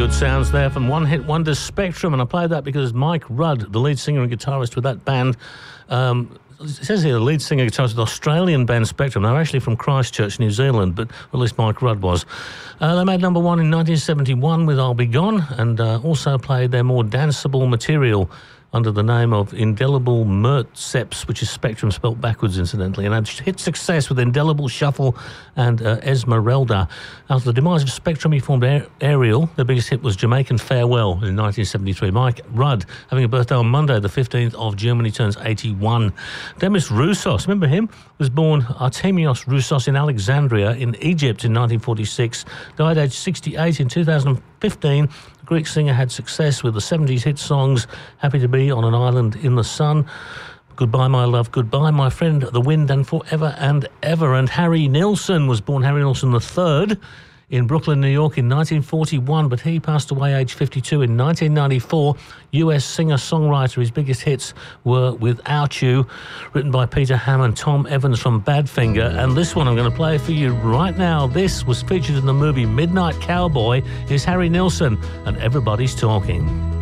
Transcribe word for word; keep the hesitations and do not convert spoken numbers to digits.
good sounds there from One Hit Wonder Spectrum, and I played that because Mike Rudd, the lead singer and guitarist with that band, um, it says here the lead singer and guitarist with the Australian band Spectrum. They're actually from Christchurch, New Zealand, but at least Mike Rudd was. Uh, they made number one in nineteen seventy-one with I'll Be Gone, and uh, also played their more danceable material under the name of Indelible Mertseps, which is Spectrum spelt backwards, incidentally, and had hit success with Indelible Shuffle and uh, Esmeralda. After the demise of Spectrum, he formed Ar- Ariel. Their biggest hit was Jamaican Farewell in nineteen seventy-three. Mike Rudd, having a birthday on Monday, the fifteenth of June, when he turns eighty-one. Demis Roussos, remember him? Was born Artemios Roussos in Alexandria in Egypt in nineteen forty-six. Died aged sixty-eight in two thousand fifteen. The Greek singer had success with the seventies hit songs Happy to Be on an Island in the Sun, Goodbye My Love, Goodbye My Friend, The Wind and Forever and Ever. And Harry Nilsson was born Harry Nilsson the third in Brooklyn, New York in nineteen forty-one, but he passed away age fifty-two in nineteen ninety-four. U S singer-songwriter, his biggest hits were Without You, written by Peter Ham and Tom Evans from Badfinger. And this one I'm going to play for you right now. This was featured in the movie Midnight Cowboy. Here's Harry Nilsson and Everybody's Talking.